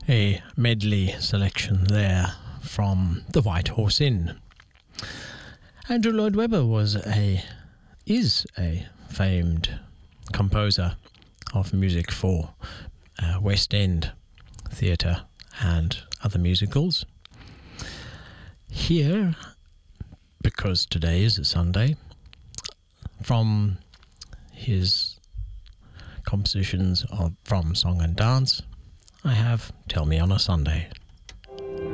A medley selection there from The White Horse Inn. Andrew Lloyd Webber is a famed composer of music for West End theatre and other musicals. Here, because today is a Sunday, from his compositions from Song and Dance, I have Tell Me on a Sunday.